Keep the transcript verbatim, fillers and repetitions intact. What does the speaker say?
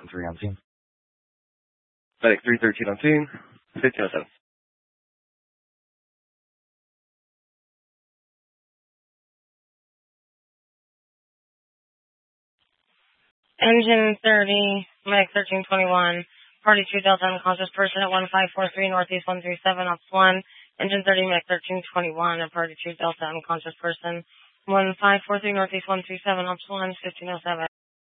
three on scene. Medic three thirteen on scene. fifteen oh seven. Engine thirty, Medic thirteen twenty-one, Party two Delta unconscious person at one five four three Northeast one three seven, Ops one. Engine thirty, Medic thirteen twenty-one, a Party two Delta unconscious person, one five four three Northeast one three seven, Ops one, fifteen oh seven.